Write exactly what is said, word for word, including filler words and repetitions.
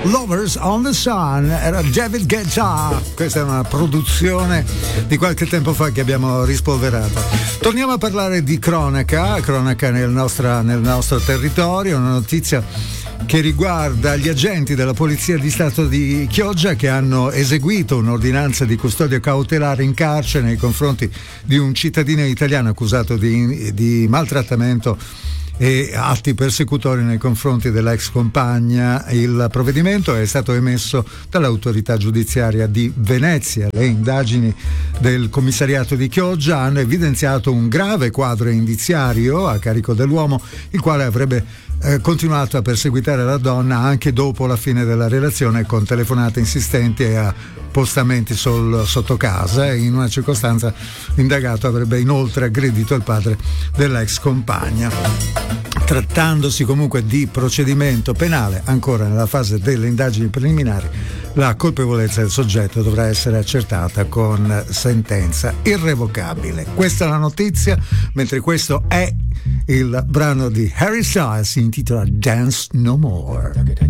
Lovers on the Sun, era David Guetta. Questa è una produzione di qualche tempo fa che abbiamo rispolverato. Torniamo a parlare di cronaca, cronaca nel, nostra, nel nostro territorio, una notizia che riguarda gli agenti della Polizia di Stato di Chioggia che hanno eseguito un'ordinanza di custodia cautelare in carcere nei confronti di un cittadino italiano accusato di, di maltrattamento e atti persecutori nei confronti dell'ex compagna. Il provvedimento è stato emesso dall'autorità giudiziaria di Venezia. Le indagini del commissariato di Chioggia hanno evidenziato un grave quadro indiziario a carico dell'uomo, il quale avrebbe eh, continuato a perseguitare la donna anche dopo la fine della relazione con telefonate insistenti e appostamenti sul, sotto casa. In una circostanza l'indagato avrebbe inoltre aggredito il padre dell'ex compagna. Trattandosi comunque di procedimento penale, ancora nella fase delle indagini preliminari, la colpevolezza del soggetto dovrà essere accertata con sentenza irrevocabile. Questa è la notizia, mentre questo è il brano di Harry Styles, si intitola Dance No More.